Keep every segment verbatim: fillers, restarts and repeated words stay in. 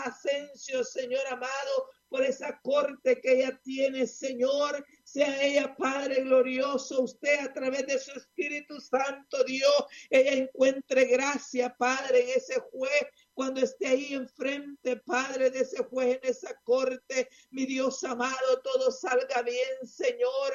Asensio, Señor amado, por esa corte que ella tiene, Señor. Sea ella, Padre glorioso, usted a través de su Espíritu Santo, Dios, ella encuentre gracia, Padre, en ese juez, cuando esté ahí enfrente, Padre, de ese juez en esa corte. Mi Dios amado, todo salga bien, Señor.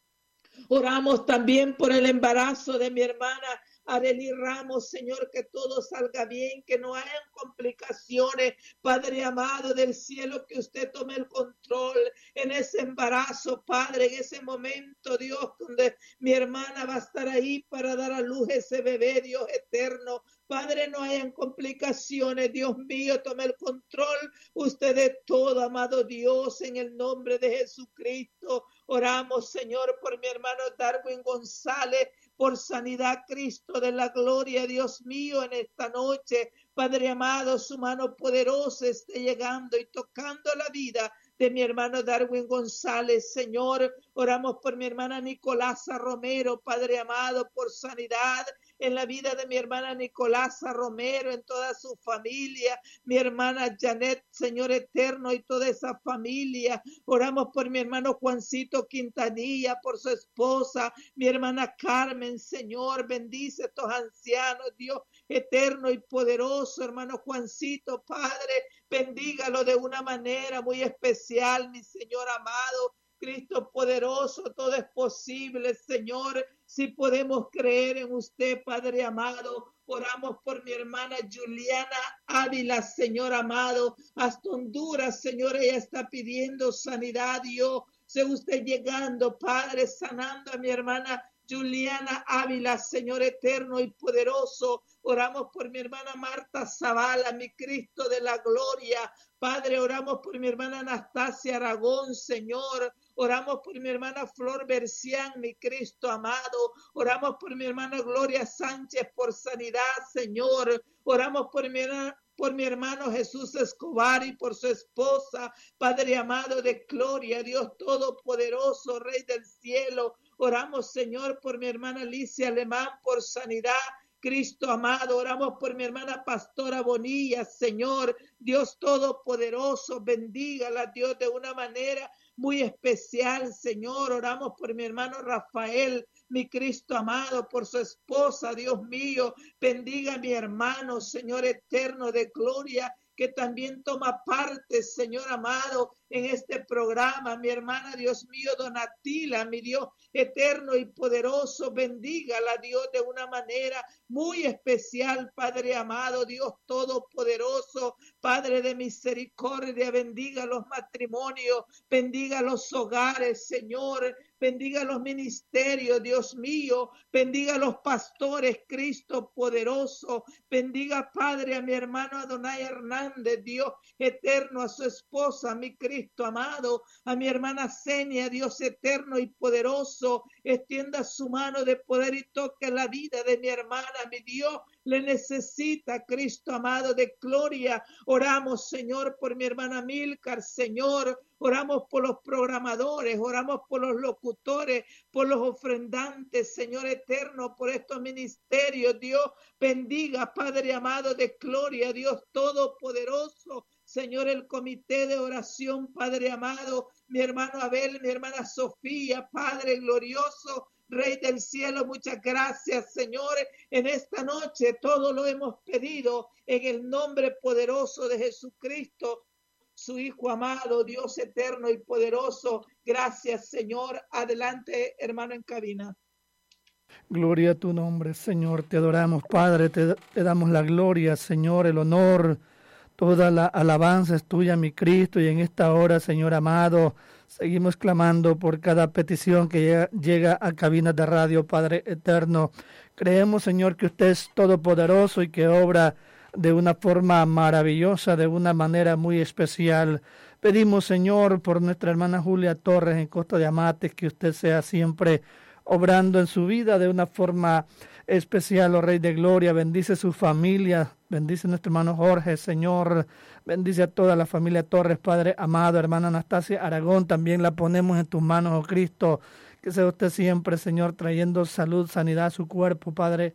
Oramos también por el embarazo de mi hermana Arely Ramos, Señor, que todo salga bien, que no hayan complicaciones, Padre amado del cielo, que usted tome el control en ese embarazo, Padre, en ese momento, Dios, donde mi hermana va a estar ahí para dar a luz ese bebé, Dios eterno. Padre, no hayan complicaciones, Dios mío, tome el control, usted de todo, amado Dios, en el nombre de Jesucristo. Oramos, Señor, por mi hermano Darwin González, por sanidad, Cristo de la gloria, Dios mío, en esta noche. Padre amado, su mano poderosa esté llegando y tocando la vida de mi hermano Darwin González, Señor. Oramos por mi hermana Nicolasa Romero, Padre amado, por sanidad en la vida de mi hermana Nicolasa Romero, en toda su familia, mi hermana Janet, Señor eterno, y toda esa familia. Oramos por mi hermano Juancito Quintanilla, por su esposa, mi hermana Carmen, Señor, bendice a estos ancianos, Dios eterno y poderoso, hermano Juancito, Padre, bendígalo de una manera muy especial, mi Señor amado. Cristo poderoso, todo es posible, Señor, si podemos creer en usted, Padre amado. Oramos por mi hermana Juliana Ávila, Señor amado, hasta Honduras, Señor, ella está pidiendo sanidad, Dios, sea usted llegando, Padre, sanando a mi hermana Juliana Ávila, Señor eterno y poderoso. Oramos por mi hermana Marta Zavala, mi Cristo de la gloria. Padre, oramos por mi hermana Anastasia Aragón, Señor. Oramos por mi hermana Flor Bercián, mi Cristo amado. Oramos por mi hermana Gloria Sánchez por sanidad, Señor. Oramos por mi hermana por mi hermano Jesús Escobar y por su esposa, Padre amado de gloria, Dios todopoderoso, Rey del cielo. Oramos, Señor, por mi hermana Alicia Alemán, por sanidad, Cristo amado. Oramos por mi hermana Pastora Bonilla, Señor, Dios todopoderoso, bendígala, Dios, de una manera muy especial, Señor. Oramos por mi hermano Rafael, mi Cristo amado, por su esposa, Dios mío. Bendiga a mi hermano, Señor eterno de gloria, que también toma parte, Señor amado, en este programa. Mi hermana, Dios mío, Donatila, mi Dios eterno y poderoso, bendígala, Dios, de una manera muy especial, Padre amado, Dios todopoderoso, Padre de misericordia, bendiga los matrimonios, bendiga los hogares, Señor, bendiga los ministerios, Dios mío, bendiga los pastores, Cristo poderoso, bendiga, Padre, a mi hermano Adonai Hernández, Dios eterno, a su esposa, mi Cristo amado, a mi hermana Senia, Dios eterno y poderoso, extienda su mano de poder y toque la vida de mi hermana, mi Dios, le necesita, Cristo amado de gloria. Oramos, Señor, por mi hermana Milcar, Señor, oramos por los programadores, oramos por los locutores, por los ofrendantes, Señor eterno, por estos ministerios, Dios, bendiga, Padre amado de gloria, Dios todopoderoso, Señor, el comité de oración, Padre amado, mi hermano Abel, mi hermana Sofía, Padre glorioso, Rey del cielo, muchas gracias, Señor. En esta noche todo lo hemos pedido en el nombre poderoso de Jesucristo, su Hijo amado, Dios eterno y poderoso. Gracias, Señor. Adelante, hermano en cabina. Gloria a tu nombre, Señor. Te adoramos, Padre. Te, te damos la gloria, Señor, el honor. Toda la alabanza es tuya, mi Cristo. Y en esta hora, Señor amado, seguimos clamando por cada petición que llega, llega a cabinas de radio, Padre eterno. Creemos, Señor, que usted es todopoderoso y que obra de una forma maravillosa, de una manera muy especial. Pedimos, Señor, por nuestra hermana Julia Torres en Costa de Amates, que usted sea siempre obrando en su vida de una forma especial, oh Rey de Gloria. Bendice su familia, bendice a nuestro hermano Jorge, Señor, bendice a toda la familia Torres, Padre amado, hermana Anastasia Aragón, también la ponemos en tus manos, oh Cristo, que sea usted siempre, Señor, trayendo salud, sanidad a su cuerpo, Padre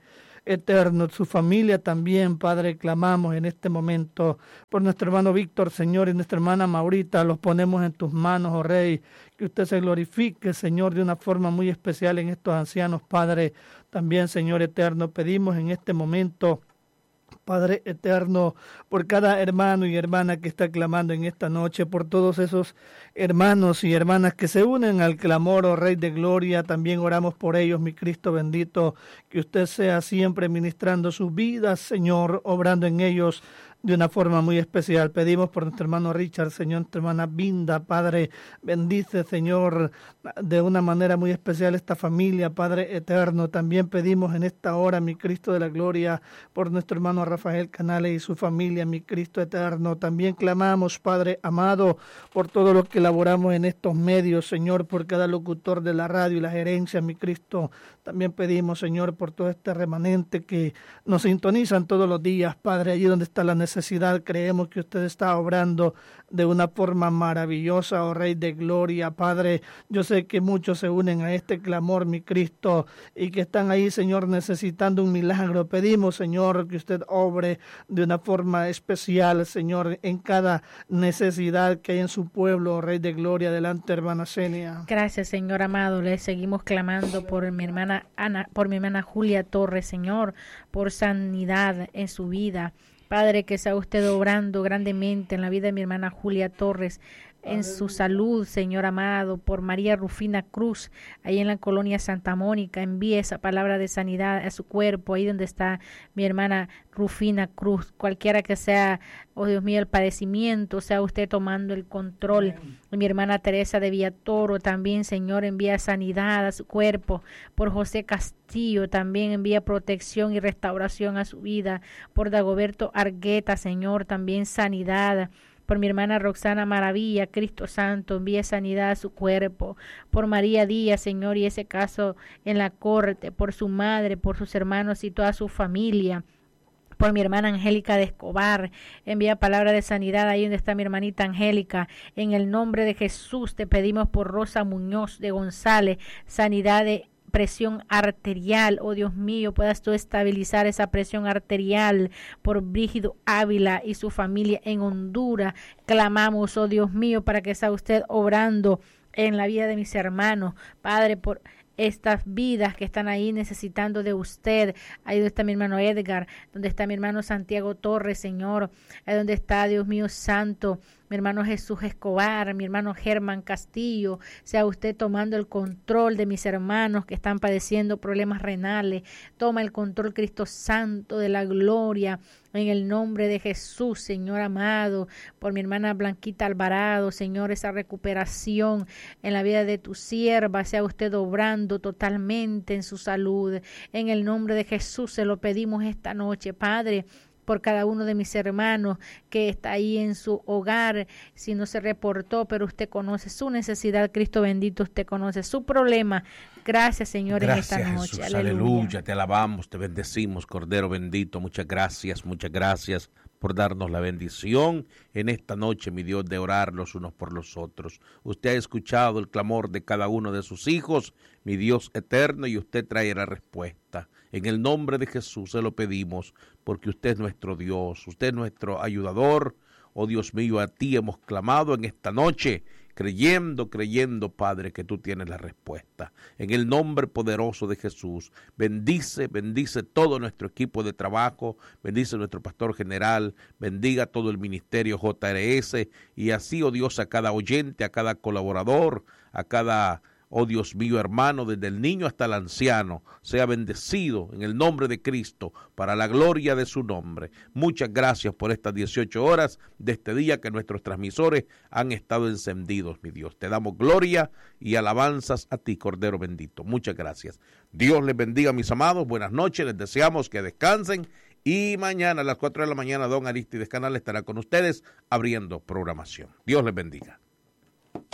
eterno, su familia también, Padre, clamamos en este momento por nuestro hermano Víctor, Señor, y nuestra hermana Maurita, los ponemos en tus manos, oh Rey, que usted se glorifique, Señor, de una forma muy especial en estos ancianos, Padre. También, Señor eterno, pedimos en este momento, Padre eterno, por cada hermano y hermana que está clamando en esta noche, por todos esos hermanos y hermanas que se unen al clamor, oh Rey de Gloria, también oramos por ellos, mi Cristo bendito, que usted sea siempre ministrando sus vidas, Señor, obrando en ellos de una forma muy especial. Pedimos por nuestro hermano Richard, Señor, nuestra hermana Binda, Padre, bendice, Señor, de una manera muy especial esta familia, Padre eterno. También pedimos en esta hora, mi Cristo de la gloria, por nuestro hermano Rafael Canales y su familia, mi Cristo eterno. También clamamos, Padre amado, por todo lo que elaboramos en estos medios, Señor, por cada locutor de la radio y la gerencia, mi Cristo. También pedimos, Señor, por todo este remanente que nos sintonizan todos los días, Padre, allí donde está la necesidad. Necesidad, creemos que usted está obrando de una forma maravillosa, oh Rey de Gloria, Padre. Yo sé que muchos se unen a este clamor, mi Cristo, y que están ahí, Señor, necesitando un milagro. Pedimos, Señor, que usted obre de una forma especial, Señor, en cada necesidad que hay en su pueblo, oh Rey de Gloria. Adelante, hermana Celia. Gracias, Señor amado. Le seguimos clamando por mi hermana Ana, por mi hermana Julia Torres, Señor, por sanidad en su vida. Padre, que sea usted obrando grandemente en la vida de mi hermana Julia Torres, en su salud, Señor amado, por María Rufina Cruz, ahí en la colonia Santa Mónica. Envíe esa palabra de sanidad a su cuerpo, ahí donde está mi hermana Rufina Cruz, cualquiera que sea, oh Dios mío, el padecimiento, sea usted tomando el control. Y mi hermana Teresa de Villatoro también, Señor, envía sanidad a su cuerpo. Por José Castillo también envía protección y restauración a su vida. Por Dagoberto Argueta, Señor, también sanidad. Por mi hermana Roxana Maravilla, Cristo Santo, envía sanidad a su cuerpo. Por María Díaz, Señor, y ese caso en la corte. Por su madre, por sus hermanos y toda su familia. Por mi hermana Angélica de Escobar, envía palabra de sanidad ahí donde está mi hermanita Angélica. En el nombre de Jesús te pedimos por Rosa Muñoz de González, sanidad de presión arterial, oh Dios mío, puedas tú estabilizar esa presión arterial. Por Brígido Ávila y su familia en Honduras, clamamos, oh Dios mío, para que sea usted obrando en la vida de mis hermanos, Padre, por estas vidas que están ahí necesitando de usted. Ahí donde está mi hermano Edgar, donde está mi hermano Santiago Torres, Señor, ahí donde está, Dios mío santo, mi hermano Jesús Escobar, mi hermano Germán Castillo. Sea usted tomando el control de mis hermanos que están padeciendo problemas renales. Toma el control, Cristo Santo, de la gloria, en el nombre de Jesús, Señor amado. Por mi hermana Blanquita Alvarado, Señor, esa recuperación en la vida de tu sierva, sea usted obrando totalmente en su salud. En el nombre de Jesús se lo pedimos esta noche, Padre, por cada uno de mis hermanos que está ahí en su hogar, si no se reportó, pero usted conoce su necesidad, Cristo bendito, usted conoce su problema. Gracias, Señor, gracias, en esta noche. Jesús, aleluya. aleluya, te alabamos, te bendecimos, Cordero bendito, muchas gracias, muchas gracias por darnos la bendición en esta noche, mi Dios, de orar los unos por los otros. Usted ha escuchado el clamor de cada uno de sus hijos, mi Dios eterno, y usted traerá respuesta. En el nombre de Jesús se lo pedimos, porque usted es nuestro Dios, usted es nuestro ayudador. Oh Dios mío, a ti hemos clamado en esta noche, creyendo, creyendo, Padre, que tú tienes la respuesta. En el nombre poderoso de Jesús, bendice, bendice todo nuestro equipo de trabajo, bendice nuestro pastor general, bendiga todo el ministerio J R S, y así, oh Dios, a cada oyente, a cada colaborador, a cada, oh Dios mío, hermano, desde el niño hasta el anciano, sea bendecido en el nombre de Cristo, para la gloria de su nombre. Muchas gracias por estas dieciocho horas de este día que nuestros transmisores han estado encendidos, mi Dios. Te damos gloria y alabanzas a ti, Cordero bendito. Muchas gracias. Dios les bendiga, mis amados. Buenas noches, les deseamos que descansen. Y mañana a las cuatro de la mañana, don Aristides Canal estará con ustedes abriendo programación. Dios les bendiga.